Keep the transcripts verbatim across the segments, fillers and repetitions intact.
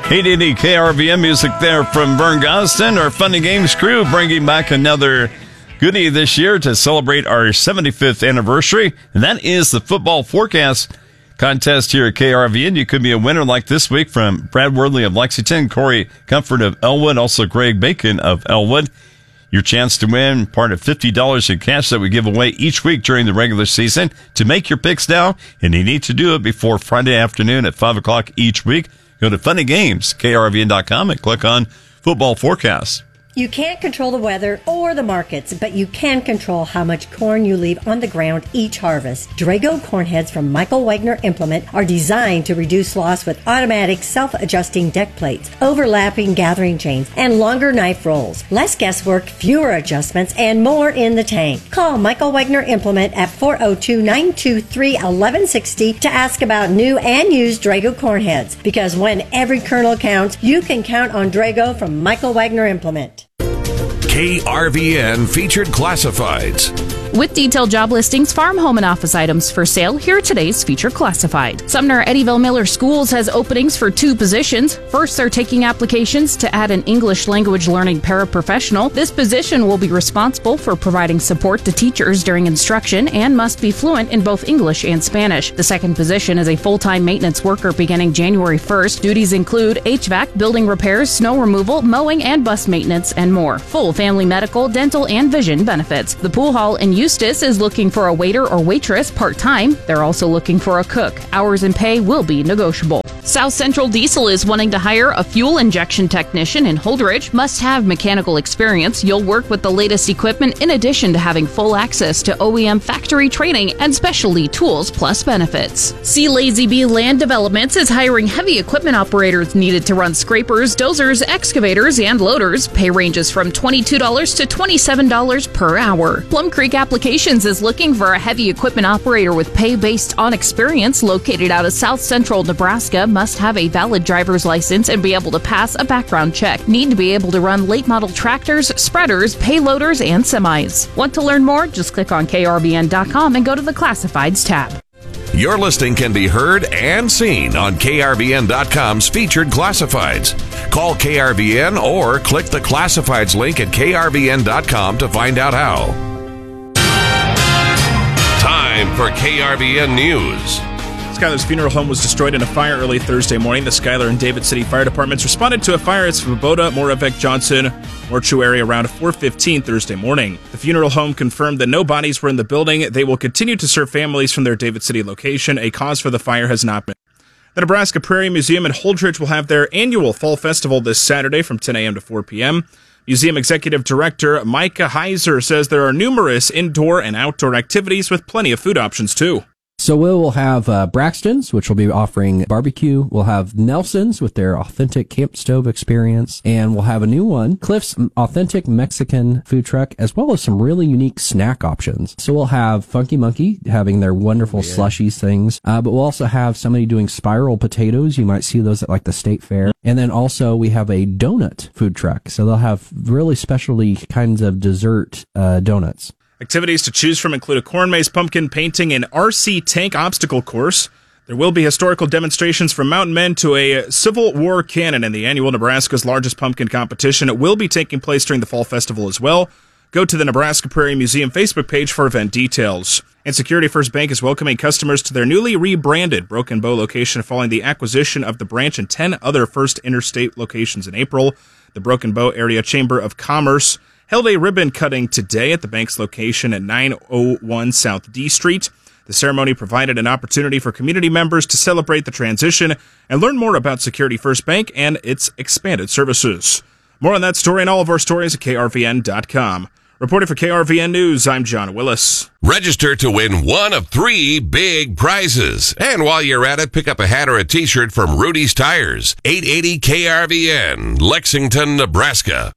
eight eighty K R V N music there from Vern Gosden. Our Fun and Games crew bringing back another goodie this year to celebrate our seventy-fifth anniversary, and that is the football forecast contest here at K R V N. You could be a winner like this week from Brad Worley of Lexington, Corey Comfort of Elwood, also Greg Bacon of Elwood. Your chance to win part of fifty dollars in cash that we give away each week during the regular season. To make your picks now, and you need to do it before Friday afternoon at five o'clock each week, go to Fun and Games, K R V N dot com, and click on Football Forecast. You can't control the weather or the markets, but you can control how much corn you leave on the ground each harvest. Drago corn heads from Michael Wagner Implement are designed to reduce loss with automatic self-adjusting deck plates, overlapping gathering chains, and longer knife rolls. Less guesswork, fewer adjustments, and more in the tank. Call Michael Wagner Implement at four oh two, nine two three, one one six oh to ask about new and used Drago corn heads. Because when every kernel counts, you can count on Drago from Michael Wagner Implement. K R V N Featured Classifieds. With detailed job listings, farm, home, and office items for sale, here are today's featured classified. Sumner Eddyville Miller Schools has openings for two positions. First, they're taking applications to add an English language learning paraprofessional. This position will be responsible for providing support to teachers during instruction and must be fluent in both English and Spanish. The second position is a full-time maintenance worker beginning January first. Duties include H V A C, building repairs, snow removal, mowing, and bus maintenance, and more. Full family medical, dental, and vision benefits. The pool hall in Eustis is looking for a waiter or waitress part-time. They're also looking for a cook. Hours and pay will be negotiable. South Central Diesel is wanting to hire a fuel injection technician in Holdridge. Must have mechanical experience. You'll work with the latest equipment in addition to having full access to O E M factory training and specialty tools plus benefits. C. Lazy Bee Land Developments is hiring heavy equipment operators needed to run scrapers, dozers, excavators, and loaders. Pay ranges from twenty-two dollars to twenty-seven dollars per hour. Plum Creek Applications is looking for a heavy equipment operator with pay based on experience, located out of South Central Nebraska. Must have a valid driver's license and be able to pass a background check. Need to be able to run late model tractors, spreaders, payloaders, and semis. Want to learn more? Just click on K R V N dot com and go to the Classifieds tab. Your listing can be heard and seen on K R V N dot com's Featured Classifieds. Call K R V N or click the Classifieds link at K R V N dot com to find out how. Time for K R V N News. Schuyler's funeral home was destroyed in a fire early Thursday morning. The Schuyler and David City Fire Departments responded to a fire at Svoboda Moravec Johnson mortuary around four fifteen Thursday morning. The funeral home confirmed that no bodies were in the building. They will continue to serve families from their David City location. A cause for the fire has not been. The Nebraska Prairie Museum in Holdridge will have their annual Fall Festival this Saturday from ten a.m. to four p.m. Museum Executive Director Micah Heiser says there are numerous indoor and outdoor activities with plenty of food options, too. So we will have uh, Braxton's, which will be offering barbecue. We'll have Nelson's with their authentic camp stove experience. And we'll have a new one, Cliff's authentic Mexican food truck, as well as some really unique snack options. So we'll have Funky Monkey having their wonderful yeah. slushies things. Uh, but we'll also have somebody doing spiral potatoes. You might see those at like the state fair. And then also we have a donut food truck. So they'll have really specialty kinds of dessert uh, donuts. Activities to choose from include a corn maze pumpkin painting and R C tank obstacle course. There will be historical demonstrations from mountain men to a Civil War cannon, and the annual Nebraska's largest pumpkin competition. It will be taking place during the Fall Festival as well. Go to the Nebraska Prairie Museum Facebook page for event details. And Security First Bank is welcoming customers to their newly rebranded Broken Bow location following the acquisition of the branch and ten other First Interstate locations in April. The Broken Bow Area Chamber of Commerce held a ribbon cutting today at the bank's location at nine oh one South D Street. The ceremony provided an opportunity for community members to celebrate the transition and learn more about Security First Bank and its expanded services. More on that story and all of our stories at K R V N dot com. Reporting for K R V N News, I'm John Willis. Register to win one of three big prizes. And while you're at it, pick up a hat or a t-shirt from Rudy's Tires. eight eighty K R V N, Lexington, Nebraska.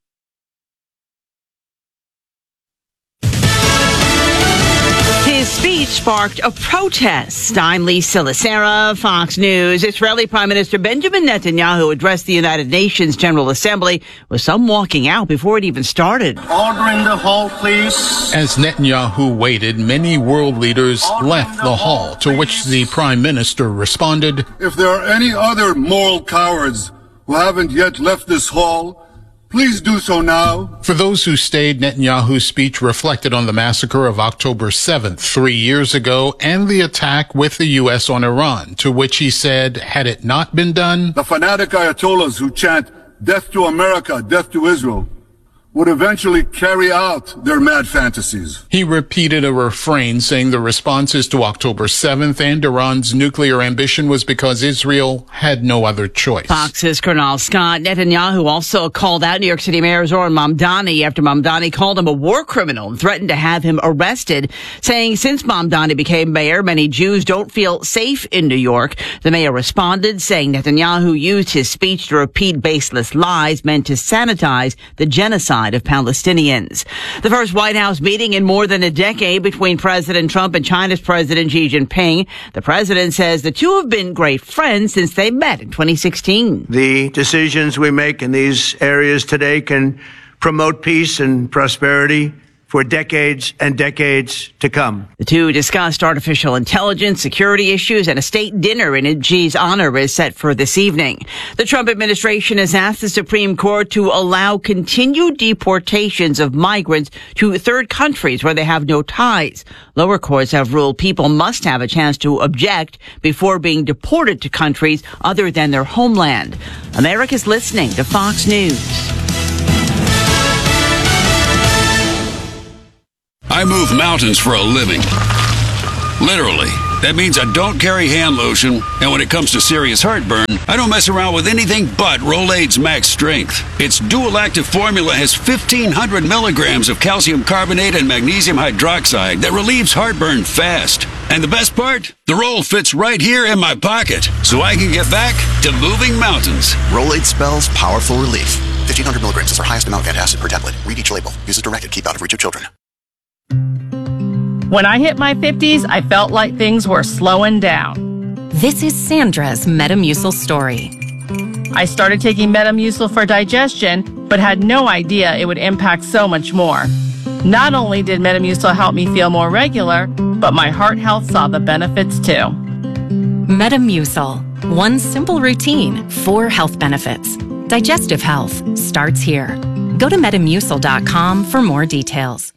His speech sparked a protest. I'm Lisa Lacera, Fox News. Israeli Prime Minister Benjamin Netanyahu addressed the United Nations General Assembly with some walking out before it even started. Order in the hall, please. As Netanyahu waited, many world leaders Order left the, the hall, hall to which the Prime Minister responded, if there are any other moral cowards who haven't yet left this hall, please do so now. For those who stayed, Netanyahu's speech reflected on the massacre of October seventh, three years ago, and the attack with the U S on Iran, to which he said, had it not been done, the fanatic Ayatollahs who chant death to America, death to Israel, would eventually carry out their mad fantasies. He repeated a refrain saying the responses to October seventh and Iran's nuclear ambition was because Israel had no other choice. Fox's Colonel Scott. Netanyahu also called out New York City Mayor Zohran Mamdani after Mamdani called him a war criminal and threatened to have him arrested, saying since Mamdani became mayor, many Jews don't feel safe in New York. The mayor responded, saying Netanyahu used his speech to repeat baseless lies meant to sanitize the genocide of Palestinians. The first White House meeting in more than a decade between President Trump and China's President Xi Jinping. The president says the two have been great friends since they met in twenty sixteen. The decisions we make in these areas today can promote peace and prosperity for decades and decades to come. The two discussed artificial intelligence, security issues, and a state dinner in Xi's honor is set for this evening. The Trump administration has asked the Supreme Court to allow continued deportations of migrants to third countries where they have no ties. Lower courts have ruled people must have a chance to object before being deported to countries other than their homeland. America's listening to Fox News. I move mountains for a living. Literally. That means I don't carry hand lotion, and when it comes to serious heartburn, I don't mess around with anything but Rolaids Max Strength. Its dual-active formula has fifteen hundred milligrams of calcium carbonate and magnesium hydroxide that relieves heartburn fast. And the best part? The roll fits right here in my pocket, so I can get back to moving mountains. Rolaids spells powerful relief. fifteen hundred milligrams is our highest amount of antacid per tablet. Read each label. Use as directed. Keep out of reach of children. When I hit my fifties, I felt like things were slowing down. This is Sandra's Metamucil story. I started taking Metamucil for digestion, but had no idea it would impact so much more. Not only did Metamucil help me feel more regular, but my heart health saw the benefits too. Metamucil. One simple routine, four health benefits. Digestive health starts here. Go to metamucil dot com for more details.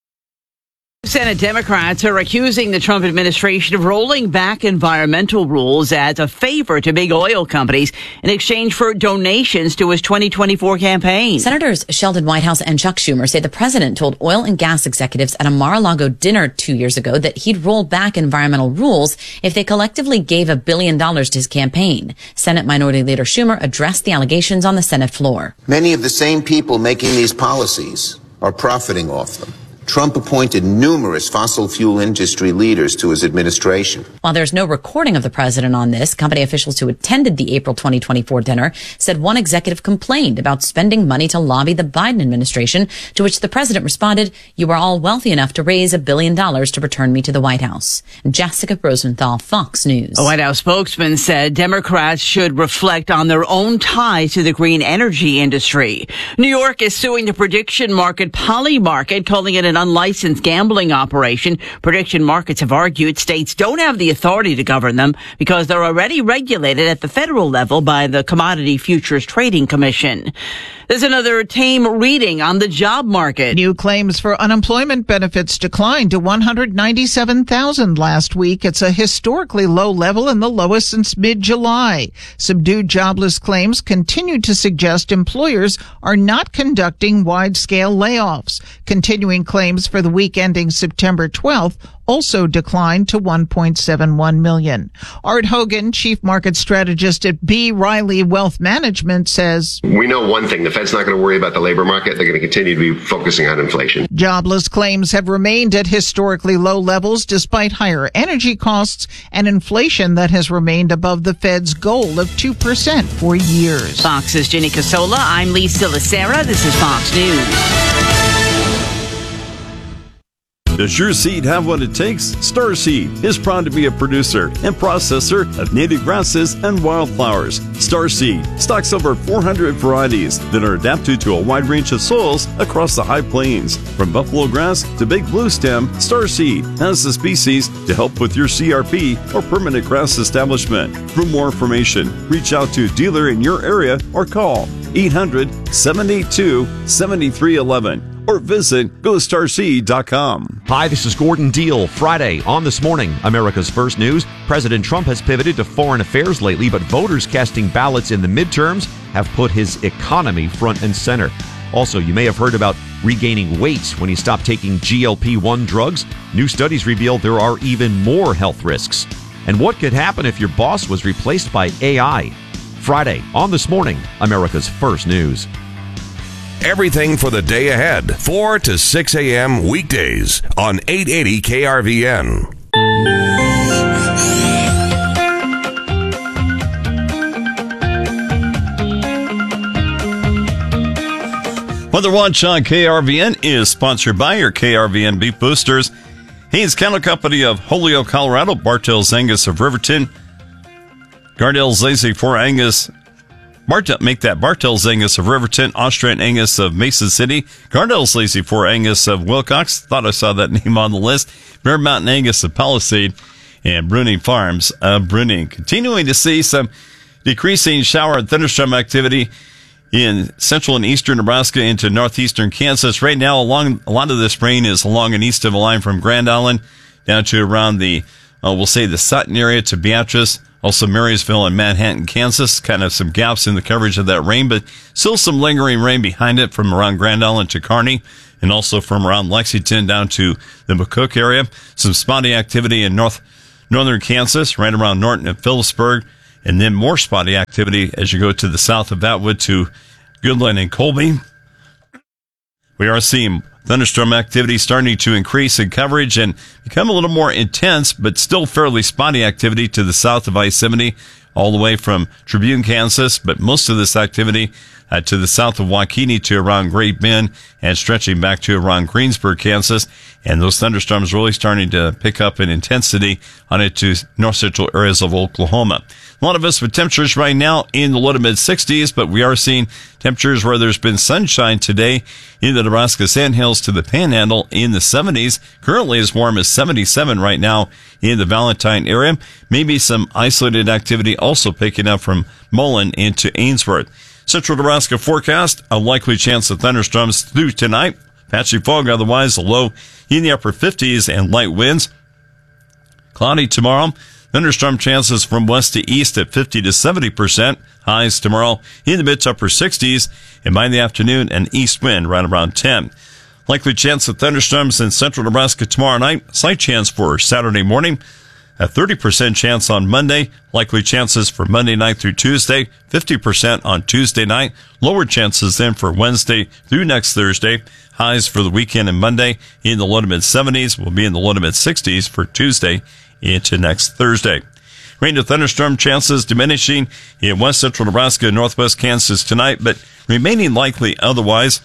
Senate Democrats are accusing the Trump administration of rolling back environmental rules as a favor to big oil companies in exchange for donations to his twenty twenty-four campaign. Senators Sheldon Whitehouse and Chuck Schumer say the president told oil and gas executives at a Mar-a-Lago dinner two years ago that he'd roll back environmental rules if they collectively gave a billion dollars to his campaign. Senate Minority Leader Schumer addressed the allegations on the Senate floor. Many of the same people making these policies are profiting off them. Trump appointed numerous fossil fuel industry leaders to his administration. While there's no recording of the president on this, company officials who attended the April twenty twenty-four dinner said one executive complained about spending money to lobby the Biden administration, to which the president responded, "You are all wealthy enough to raise a billion dollars to return me to the White House." Jessica Rosenthal, Fox News. A White House spokesman said Democrats should reflect on their own ties to the green energy industry. New York is suing the prediction market Polymarket, calling it an unlicensed gambling operation. Prediction markets have argued states don't have the authority to govern them because they're already regulated at the federal level by the Commodity Futures Trading Commission. There's another tame reading on the job market. New claims for unemployment benefits declined to one hundred ninety-seven thousand last week. It's a historically low level and the lowest since mid-July. Subdued jobless claims continue to suggest employers are not conducting wide-scale layoffs. Continuing claims for the week ending September twelfth also declined to one point seven one million. Art Hogan, chief market strategist at B. Riley Wealth Management, says, "We know one thing, the Fed's not going to worry about the labor market. They're going to continue to be focusing on inflation." Jobless claims have remained at historically low levels despite higher energy costs and inflation that has remained above the Fed's goal of two percent for years. Fox's Ginny Casola. I'm Lee Silicera. This is Fox News. Does your seed have what it takes? Starseed is proud to be a producer and processor of native grasses and wildflowers. Starseed stocks over four hundred varieties that are adapted to a wide range of soils across the high plains. From buffalo grass to big blue stem, Starseed has the species to help with your C R P or permanent grass establishment. For more information, reach out to a dealer in your area or call eight hundred, seven eight two, seven three one one or visit go starseed dot com. Hi, this is Gordon Deal. Friday on This Morning, America's First News. President Trump has pivoted to foreign affairs lately, but voters casting ballots in the midterms have put his economy front and center. Also, you may have heard about regaining weight when he stopped taking G L P one drugs. New studies reveal there are even more health risks. And what could happen if your boss was replaced by A I? Friday on This Morning, America's First News. Everything for the day ahead, four to six a.m. weekdays on eight eighty K R V N. Weather Watch on K R V N is sponsored by your K R V N Beef Boosters, Haynes Kennel Company of Holyoke, Colorado, Bartell's Angus of Riverton, Gardell's Lazy four Angus, Bartell, make that Bartell's Angus of Riverton, Austrian Angus of Mason City, Gardell's Lazy four Angus of Wilcox, thought I saw that name on the list, Bear Mountain Angus of Palisade, and Bruning Farms of Bruning. Continuing to see some decreasing shower and thunderstorm activity in central and eastern Nebraska into northeastern Kansas. Right now, along a lot of this rain is along and east of a line from Grand Island down to around the, uh, we'll say the Sutton area to Beatrice. Also Marysville and Manhattan, Kansas. Kind of some gaps in the coverage of that rain, but still some lingering rain behind it from around Grand Island to Kearney, and also from around Lexington down to the McCook area. Some spotty activity in north northern Kansas, right around Norton and Phillipsburg, and then more spotty activity as you go to the south of Atwood to Goodland and Colby. We are seeing thunderstorm activity starting to increase in coverage and become a little more intense, but still fairly spotty activity to the south of I seventy, all the way from Tribune, Kansas, but most of this activity uh, to the south of Waukene to around Great Bend and stretching back to around Greensburg, Kansas. And those thunderstorms really starting to pick up in intensity on it to north central areas of Oklahoma. A lot of us with temperatures right now in the low to mid sixties, but we are seeing temperatures where there's been sunshine today in the Nebraska Sandhills to the Panhandle in the seventies. Currently as warm as seventy-seven right now in the Valentine area. Maybe some isolated activity also picking up from Mullen into Ainsworth. Central Nebraska forecast, a likely chance of thunderstorms through tonight. Patchy fog, otherwise a low in the upper fifties and light winds. Cloudy tomorrow. Thunderstorm chances from west to east at fifty to seventy percent. Highs tomorrow in the mid to upper sixties. And by the afternoon, an east wind right around ten. Likely chance of thunderstorms in central Nebraska tomorrow night. Slight chance for Saturday morning. A thirty percent chance on Monday. Likely chances for Monday night through Tuesday. fifty percent on Tuesday night. Lower chances then for Wednesday through next Thursday. Highs for the weekend and Monday in the low to mid seventies. Will be in the low to mid sixties for Tuesday into next Thursday. Rain to thunderstorm chances diminishing in west central Nebraska and northwest Kansas tonight, but remaining likely otherwise.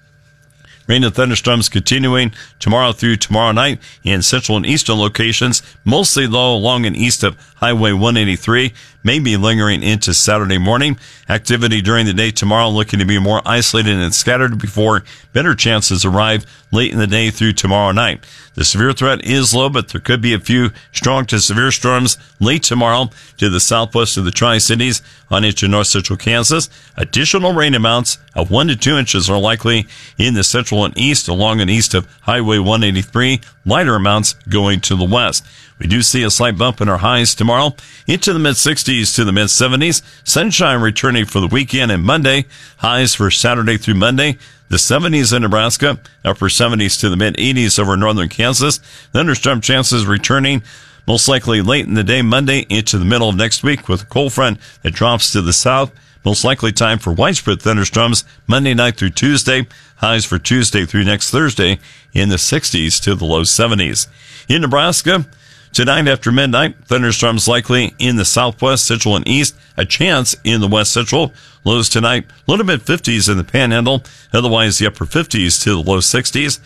Rain and thunderstorms continuing tomorrow through tomorrow night in central and eastern locations, mostly low along and east of Highway one eighty-three, maybe lingering into Saturday morning. Activity during the day tomorrow looking to be more isolated and scattered before better chances arrive late in the day through tomorrow night. The severe threat is low, but there could be a few strong to severe storms late tomorrow to the southwest of the Tri-Cities on into north central Kansas. Additional rain amounts of one to two inches are likely in the central and east along and east of Highway one eighty-three. Lighter amounts going to the west. We do see a slight bump in our highs tomorrow into the mid sixties to the mid seventies. Sunshine returning for the weekend and Monday. Highs for Saturday through Monday. The seventies in Nebraska, upper seventies to the mid eighties over northern Kansas. Thunderstorm chances returning most likely late in the day Monday into the middle of next week with a cold front that drops to the south. Most likely time for widespread thunderstorms Monday night through Tuesday. Highs for Tuesday through next Thursday in the sixties to the low seventies. In Nebraska, tonight after midnight, thunderstorms likely in the southwest, central, and east. A chance in the west central. Lows tonight, low to mid fifties in the Panhandle. Otherwise, the upper fifties to the low sixties.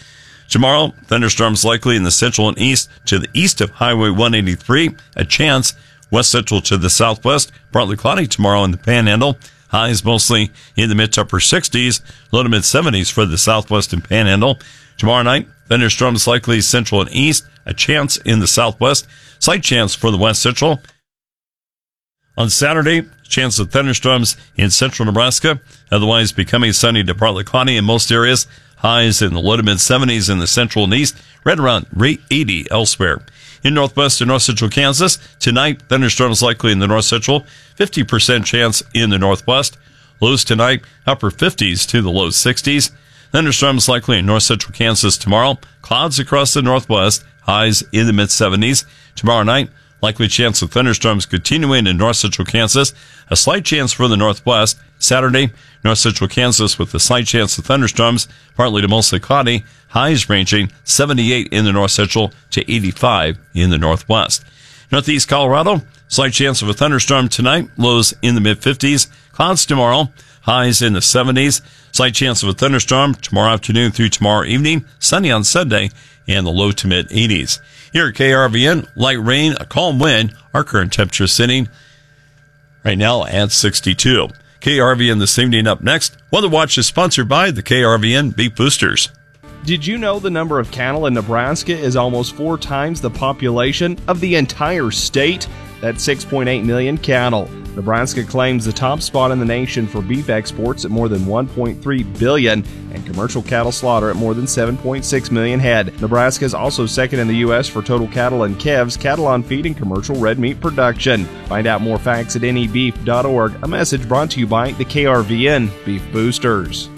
Tomorrow, thunderstorms likely in the central and east to the east of Highway one eighty-three. A chance west central to the southwest. Partly cloudy tomorrow in the Panhandle. Highs mostly in the mid to upper sixties. Low to mid seventies for the southwest and Panhandle. Tomorrow night, thunderstorms likely central and east. A chance in the southwest. Slight chance for the west central. On Saturday, chance of thunderstorms in central Nebraska. Otherwise becoming sunny to partly cloudy in most areas. Highs in the low to mid seventies in the central and east. Right around eighty elsewhere. In northwest and north central Kansas, tonight, thunderstorms likely in the north central. fifty percent chance in the northwest. Lows tonight, upper fifties to the low sixties. Thunderstorms likely in north central Kansas tomorrow. Clouds across the northwest. Highs in the mid seventies. Tomorrow night, likely chance of thunderstorms continuing in north central Kansas. A slight chance for the northwest. Saturday, north central Kansas with a slight chance of thunderstorms, partly to mostly cloudy. Highs ranging seventy-eight in the north central to eighty-five in the northwest. Northeast Colorado, slight chance of a thunderstorm tonight. Lows in the mid fifties. Clouds tomorrow. Highs in the seventies. Slight chance of a thunderstorm tomorrow afternoon through tomorrow evening. Sunny on Sunday and the low to mid eighties. Here at K R V N, light rain, a calm wind. Our current temperature sitting right now at sixty-two. K R V N this evening up next. Weather Watch is sponsored by the K R V N Beef Boosters. Did you know the number of cattle in Nebraska is almost four times the population of the entire state? That's six point eight million cattle. Nebraska claims the top spot in the nation for beef exports at more than one point three billion and commercial cattle slaughter at more than seven point six million head. Nebraska is also second in the U S for total cattle and calves, cattle on feed, and commercial red meat production. Find out more facts at N E beef dot org. A message brought to you by the K R V N Beef Boosters.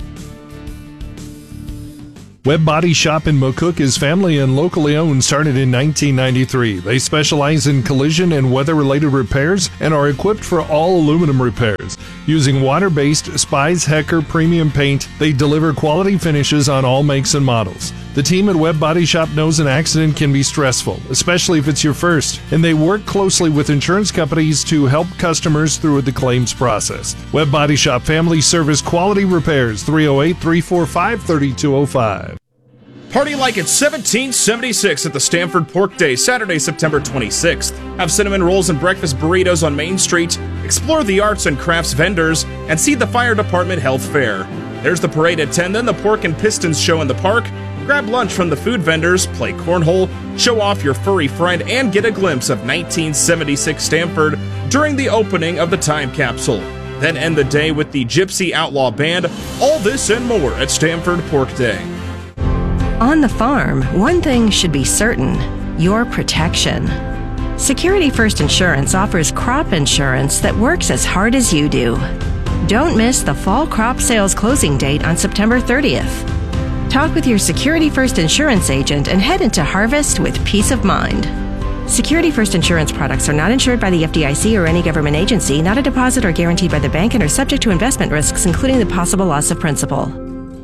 Webb Body Shop in McCook is family and locally owned, started in nineteen ninety-three. They specialize in collision and weather-related repairs and are equipped for all aluminum repairs. Using water-based Spies Hecker premium paint, they deliver quality finishes on all makes and models. The team at Webb Body Shop knows an accident can be stressful, especially if it's your first, and they work closely with insurance companies to help customers through the claims process. Webb Body Shop Family Service Quality Repairs, three oh eight, three four five, three two oh five. Party like it's seventeen seventy-six at the Stanford Pork Day, Saturday, September twenty-sixth. Have cinnamon rolls and breakfast burritos on Main Street, explore the arts and crafts vendors, and see the fire department health fair. There's the parade at ten, then the Pork and Pistons show in the park. Grab lunch from the food vendors, play cornhole, show off your furry friend, and get a glimpse of nineteen seventy-six Stanford during the opening of the time capsule. Then end the day with the Gypsy Outlaw Band. All this and more at Stanford Pork Day. On the farm, one thing should be certain: your protection. Security First Insurance offers crop insurance that works as hard as you do. Don't miss the fall crop sales closing date on September thirtieth. Talk with your Security First Insurance agent and head into harvest with peace of mind. Security First Insurance products are not insured by the F D I C or any government agency, not a deposit or guaranteed by the bank, and are subject to investment risks, including the possible loss of principal.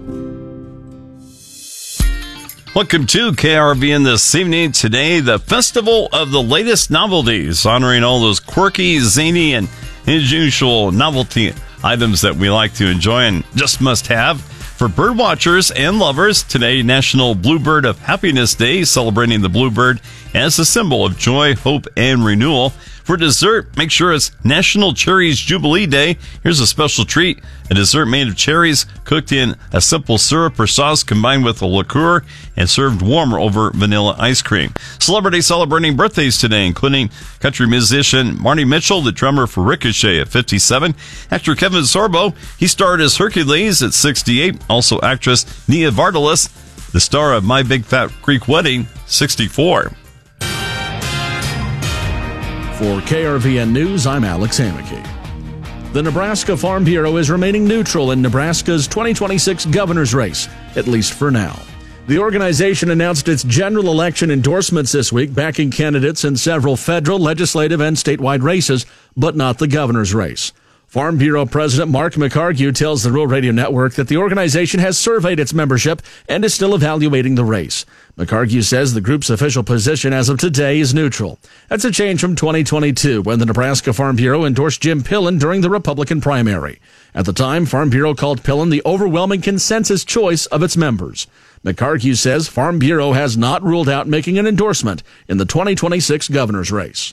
Welcome to K R V N this evening. Today, the Festival of the Latest Novelties, honoring all those quirky, zany, and unusual novelty items that we like to enjoy and just must have. For bird watchers and lovers, today, National Bluebird of Happiness Day, celebrating the bluebird as a symbol of joy, hope, and renewal. For dessert, make sure it's National Cherries Jubilee Day. Here's a special treat: a dessert made of cherries cooked in a simple syrup or sauce combined with a liqueur and served warm over vanilla ice cream. Celebrities celebrating birthdays today, including country musician Marty Mitchell, the drummer for Ricochet at fifty-seven. Actor Kevin Sorbo, he starred as Hercules at sixty-eight. Also actress Nia Vardalos, the star of My Big Fat Greek Wedding, sixty-four. For K R V N News, I'm Alex Hammaky. The Nebraska Farm Bureau is remaining neutral in Nebraska's twenty twenty-six governor's race, at least for now. The organization announced its general election endorsements this week, backing candidates in several federal, legislative, and statewide races, but not the governor's race. Farm Bureau President Mark McCargue tells the Rural Radio Network that the organization has surveyed its membership and is still evaluating the race. McCargue says the group's official position as of today is neutral. That's a change from twenty twenty-two, when the Nebraska Farm Bureau endorsed Jim Pillen during the Republican primary. At the time, Farm Bureau called Pillen the overwhelming consensus choice of its members. McCargue says Farm Bureau has not ruled out making an endorsement in the twenty twenty-six governor's race.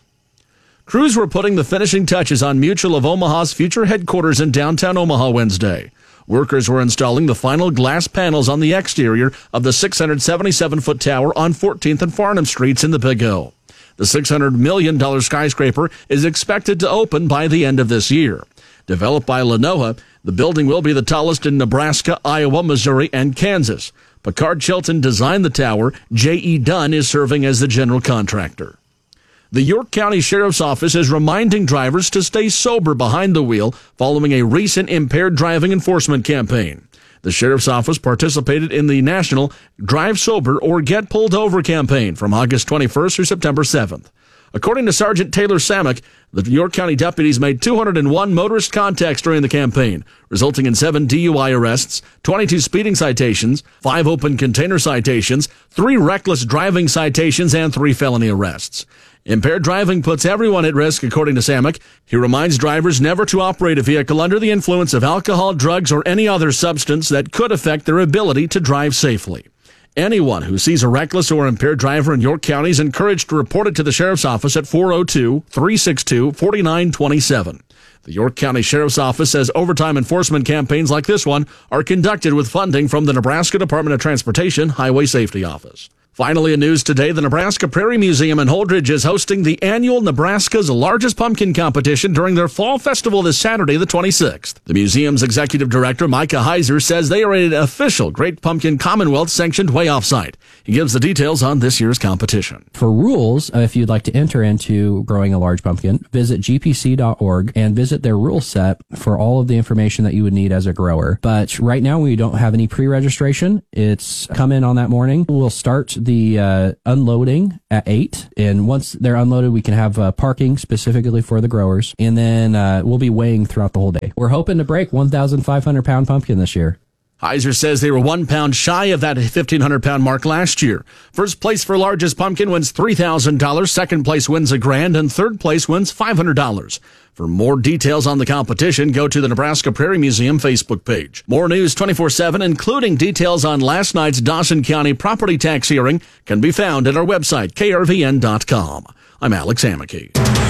Crews were putting the finishing touches on Mutual of Omaha's future headquarters in downtown Omaha Wednesday. Workers were installing the final glass panels on the exterior of the six hundred seventy-seven foot tower on fourteenth and Farnham Streets in the Big O. The six hundred million dollars skyscraper is expected to open by the end of this year. Developed by Lenoha, the building will be the tallest in Nebraska, Iowa, Missouri, and Kansas. Picard Chilton designed the tower. J E. Dunn is serving as the general contractor. The York County Sheriff's Office is reminding drivers to stay sober behind the wheel following a recent impaired driving enforcement campaign. The Sheriff's Office participated in the national Drive Sober or Get Pulled Over campaign from August twenty-first through September seventh. According to Sergeant Taylor Samick, the York County deputies made two hundred one motorist contacts during the campaign, resulting in seven D U I arrests, twenty-two speeding citations, five open container citations, three reckless driving citations, and three felony arrests. Impaired driving puts everyone at risk, according to Samick. He reminds drivers never to operate a vehicle under the influence of alcohol, drugs, or any other substance that could affect their ability to drive safely. Anyone who sees a reckless or impaired driver in York County is encouraged to report it to the Sheriff's Office at four oh two, three six two, four nine two seven. The York County Sheriff's Office says overtime enforcement campaigns like this one are conducted with funding from the Nebraska Department of Transportation Highway Safety Office. Finally, in news today, the Nebraska Prairie Museum in Holdridge is hosting the annual Nebraska's Largest Pumpkin competition during their fall festival this Saturday, the twenty-sixth. The museum's executive director, Micah Heiser, says they are an official Great Pumpkin Commonwealth sanctioned way-off site. He gives the details on this year's competition. For rules, uh, if you'd like to enter into growing a large pumpkin, visit G P C dot org and visit their rule set for all of the information that you would need as a grower. But right now, we don't have any pre-registration. It's come in on that morning. We'll start the uh, unloading at eight, and once they're unloaded, we can have uh, parking specifically for the growers, and then uh, we'll be weighing throughout the whole day. We're hoping to break one thousand five hundred pound pumpkin this year. Heiser says they were one pound shy of that fifteen hundred pound mark last year. First place for largest pumpkin wins three thousand dollars, second place wins a grand, and third place wins five hundred dollars. For more details on the competition, go to the Nebraska Prairie Museum Facebook page. More news twenty-four seven, including details on last night's Dawson County property tax hearing, can be found at our website, K R V N dot com. I'm Alex Amicky.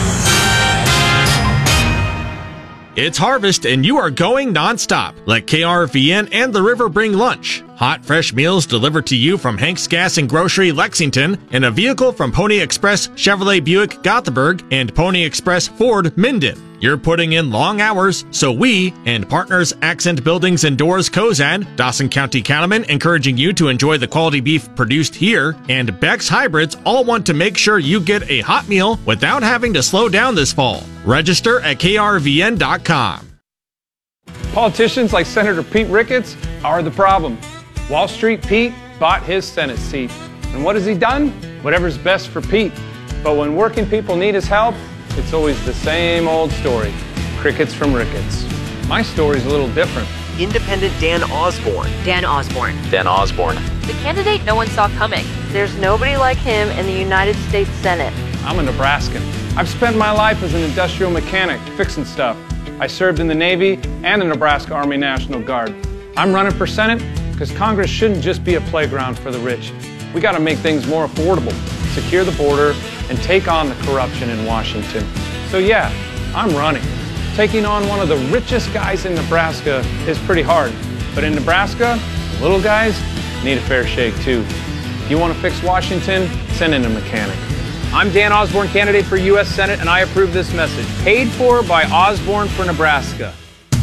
It's harvest and you are going nonstop. Let K R V N and the river bring lunch. Hot, fresh meals delivered to you from Hank's Gas and Grocery, Lexington, and a vehicle from Pony Express Chevrolet Buick, Gothenburg, and Pony Express Ford, Minden. You're putting in long hours, so we and partners Accent Buildings and Doors, Kozan, Dawson County Cattlemen, encouraging you to enjoy the quality beef produced here, and Beck's Hybrids all want to make sure you get a hot meal without having to slow down this fall. Register at K R V N dot com. Politicians like Senator Pete Ricketts are the problem. Wall Street Pete bought his Senate seat. And what has he done? Whatever's best for Pete. But when working people need his help, it's always the same old story. Crickets from Ricketts. My story's a little different. Independent Dan Osborne. Dan Osborne. Dan Osborne. The candidate no one saw coming. There's nobody like him in the United States Senate. I'm a Nebraskan. I've spent my life as an industrial mechanic, fixing stuff. I served in the Navy and the Nebraska Army National Guard. I'm running for Senate because Congress shouldn't just be a playground for the rich. We got to make things more affordable, secure the border, and take on the corruption in Washington. So yeah, I'm running. Taking on one of the richest guys in Nebraska is pretty hard. But in Nebraska, the little guys need a fair shake too. If you want to fix Washington, send in a mechanic. I'm Dan Osborne, candidate for U S Senate, and I approve this message. Paid for by Osborne for Nebraska.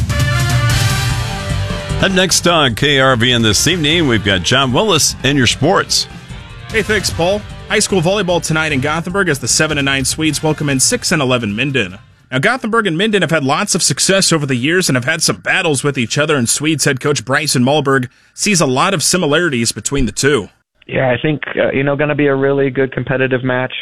Up next on K R V N this evening, we've got John Willis and your sports. Hey, thanks, Paul. High school volleyball tonight in Gothenburg as the seven and nine Swedes welcome in six and eleven Minden. Now, Gothenburg and Minden have had lots of success over the years and have had some battles with each other, and Swedes head coach Bryson Malberg sees a lot of similarities between the two. Yeah, I think, uh, you know, going to be a really good competitive match.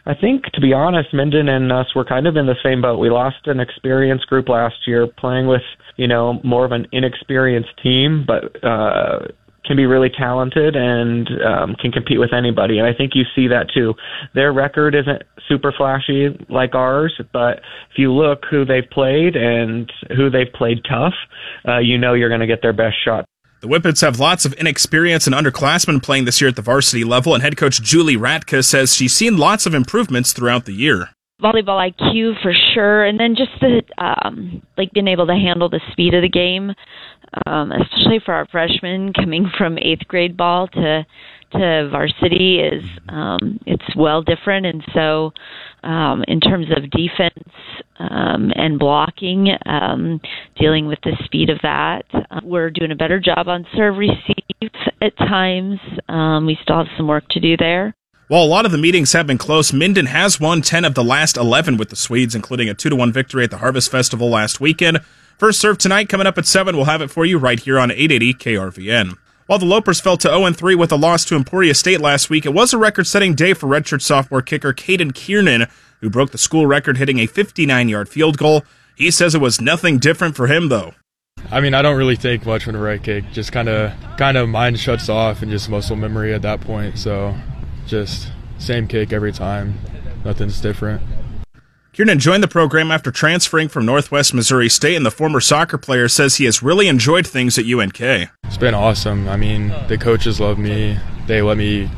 I think, to be honest, Minden and us were kind of in the same boat. We lost an experienced group last year playing with, you know, more of an inexperienced team, but uh, can be really talented and um, can compete with anybody. And I think you see that too. Their record isn't super flashy like ours, but if you look who they've played and who they've played tough, uh, you know you're going to get their best shot. The Whippets have lots of inexperienced and underclassmen playing this year at the varsity level, and head coach Julie Ratka says she's seen lots of improvements throughout the year. Volleyball I Q for sure, and then just the um, like being able to handle the speed of the game, um, especially for our freshmen coming from eighth grade ball to to varsity is um, it's well different, and so um, in terms of defense um, and blocking, um, dealing with the speed of that, uh, we're doing a better job on serve receive at times. Um, we still have some work to do there. While a lot of the meetings have been close, Minden has won ten of the last eleven with the Swedes, including a two to one victory at the Harvest Festival last weekend. First serve tonight, coming up at seven. We'll have it for you right here on eight eighty K R V N. While the Lopers fell to oh and three with a loss to Emporia State last week, it was a record-setting day for redshirt sophomore kicker Caden Kiernan, who broke the school record hitting a fifty-nine-yard field goal. He says it was nothing different for him, though. I mean, I don't really think much when I right kick. Just kind of kind of mind shuts off and just muscle memory at that point. So just same kick every time. Nothing's different. Kiernan joined the program after transferring from Northwest Missouri State, and the former soccer player says he has really enjoyed things at U N K. It's been awesome. I mean, the coaches love me. They let me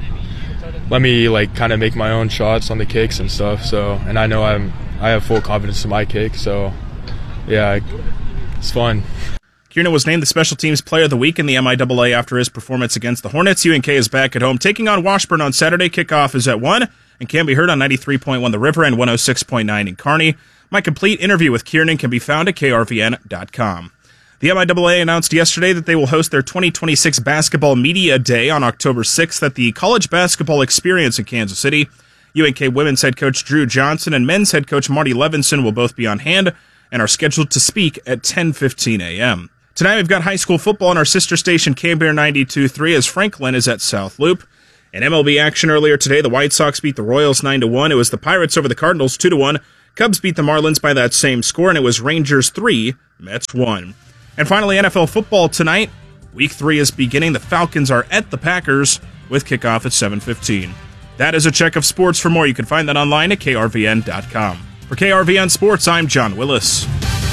let me like kind of make my own shots on the kicks and stuff. So, and I know I'm I have full confidence in my kick. So, yeah, it's fun. Kiernan was named the Special Teams Player of the Week in the M I A A after his performance against the Hornets. U N K is back at home, taking on Washburn on Saturday. Kickoff is at one and can be heard on ninety-three point one The River and one oh six point nine in Kearney. My complete interview with Kiernan can be found at K R V N dot com. The M I A A announced yesterday that they will host their twenty twenty-six Basketball Media Day on October sixth at the College Basketball Experience in Kansas City. U N K women's head coach Drew Johnson and men's head coach Marty Levinson will both be on hand and are scheduled to speak at ten fifteen a.m. Tonight we've got high school football on our sister station K B A R ninety-two point three as Franklin is at South Loop. In M L B action earlier today, the White Sox beat the Royals nine to one. It was the Pirates over the Cardinals two to one. Cubs beat the Marlins by that same score, and it was Rangers three, Mets one. And finally, N F L football tonight. Week three is beginning. The Falcons are at the Packers with kickoff at seven fifteen. That is a check of sports. For more, you can find that online at K R V N dot com. For K R V N Sports, I'm John Willis.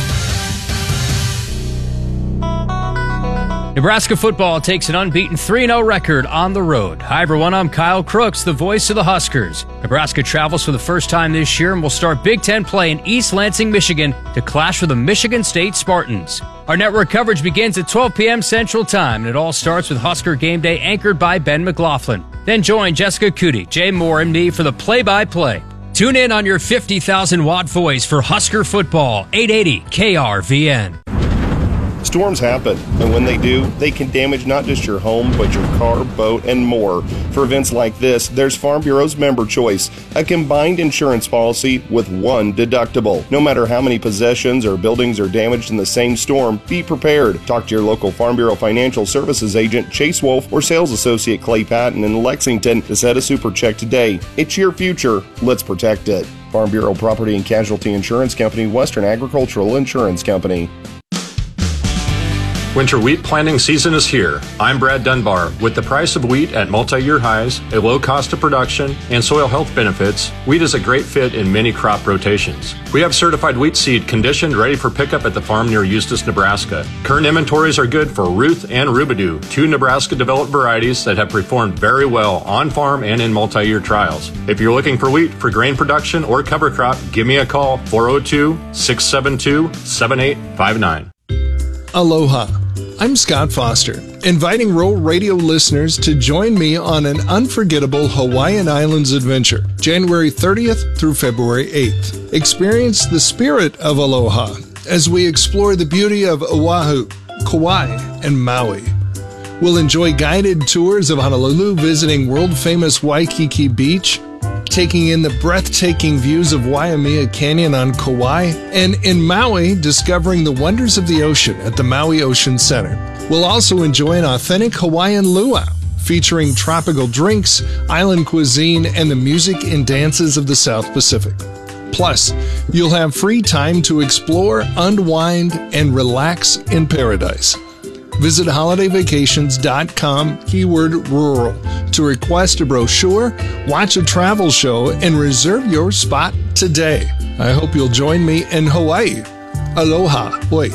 Nebraska football takes an unbeaten three and oh record on the road. Hi, everyone. I'm Kyle Crooks, the voice of the Huskers. Nebraska travels for the first time this year and will start Big Ten play in East Lansing, Michigan to clash with the Michigan State Spartans. Our network coverage begins at twelve p.m. Central Time, and it all starts with Husker Game Day anchored by Ben McLaughlin. Then join Jessica Cootie, Jay Moore, and me for the play-by-play. Tune in on your fifty thousand watt voice for Husker football, eight eighty K R V N. Storms happen, and when they do, they can damage not just your home, but your car, boat, and more. For events like this, there's Farm Bureau's Member Choice, a combined insurance policy with one deductible. No matter how many possessions or buildings are damaged in the same storm, be prepared. Talk to your local Farm Bureau Financial Services agent, Chase Wolf, or sales associate Clay Patton in Lexington to set a super check today. It's your future. Let's protect it. Farm Bureau Property and Casualty Insurance Company, Western Agricultural Insurance Company. Winter wheat planting season is here. I'm Brad Dunbar. With the price of wheat at multi-year highs, a low cost of production, and soil health benefits, wheat is a great fit in many crop rotations. We have certified wheat seed conditioned, ready for pickup at the farm near Eustis, Nebraska. Current inventories are good for Ruth and Rubidoo, two Nebraska-developed varieties that have performed very well on farm and in multi-year trials. If you're looking for wheat for grain production or cover crop, give me a call, four oh two, six seven two, seven eight five nine. Aloha. I'm Scott Foster, inviting Roll Radio listeners to join me on an unforgettable Hawaiian Islands adventure, January thirtieth through February eighth. Experience the spirit of aloha as we explore the beauty of Oahu, Kauai, and Maui. We'll enjoy guided tours of Honolulu, visiting world-famous Waikiki Beach, taking in the breathtaking views of Waimea Canyon on Kauai, and in Maui, discovering the wonders of the ocean at the Maui Ocean Center. We'll also enjoy an authentic Hawaiian luau, featuring tropical drinks, island cuisine, and the music and dances of the South Pacific. Plus, you'll have free time to explore, unwind, and relax in paradise. Visit holiday vacations dot com keyword rural to request a brochure, watch a travel show, and reserve your spot today. I hope you'll join me in Hawaii. Aloha, Hawaii.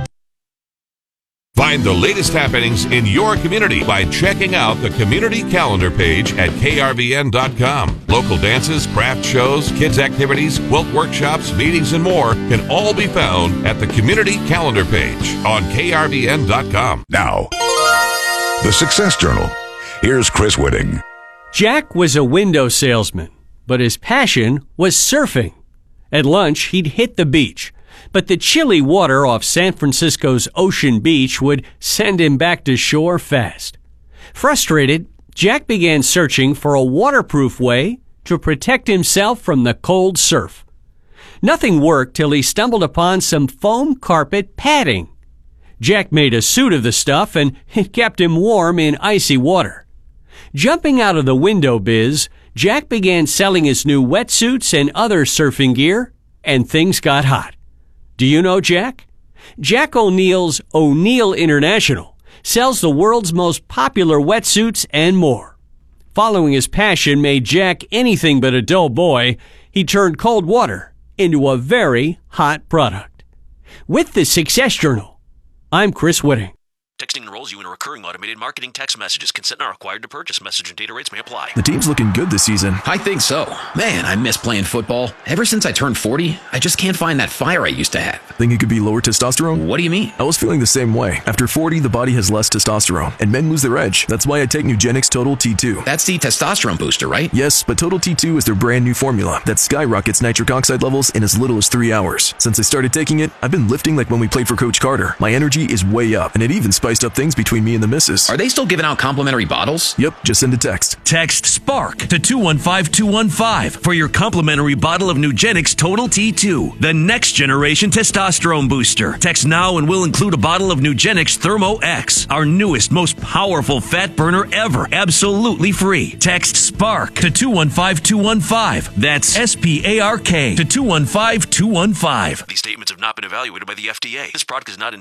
Find the latest happenings in your community by checking out the community calendar page at K R V N dot com. Local dances, craft shows, kids' activities, quilt workshops, meetings, and more can all be found at the community calendar page on K R V N dot com. Now, the Success Journal. Here's Chris Whitting. Jack was a window salesman, but his passion was surfing. At lunch, he'd hit the beach. But the chilly water off San Francisco's Ocean Beach would send him back to shore fast. Frustrated, Jack began searching for a waterproof way to protect himself from the cold surf. Nothing worked till he stumbled upon some foam carpet padding. Jack made a suit of the stuff, and it kept him warm in icy water. Jumping out of the window biz, Jack began selling his new wetsuits and other surfing gear, and things got hot. Do you know Jack? Jack O'Neill's O'Neill International sells the world's most popular wetsuits and more. Following his passion made Jack anything but a dull boy. He turned cold water into a very hot product. With the Success Journal, I'm Chris Whitting. Texting enrolls you in recurring automated marketing text messages. Consent not required to purchase. Message and data rates may apply. The team's looking good this season. I think so. Man, I miss playing football. Ever since I turned forty, I just can't find that fire I used to have. Think it could be lower testosterone? What do you mean? I was feeling the same way. After forty, the body has less testosterone, and men lose their edge. That's why I take Nugenix Total T two. That's the testosterone booster, right? Yes, but Total T two is their brand new formula that skyrockets nitric oxide levels in as little as three hours. Since I started taking it, I've been lifting like when we played for Coach Carter. My energy is way up, and it even spiced up things between me and the missus. Are they still giving out complimentary bottles? Yep, just send a text. Text SPARK to two one five two one five for your complimentary bottle of Nugenix Total T two, the next generation testosterone booster. Text now and we'll include a bottle of Nugenix Thermo X, our newest, most powerful fat burner ever, absolutely free. Text SPARK to two one five two one five. That's S P A R K to two one five two one five. These statements have not been evaluated by the F D A. This product is not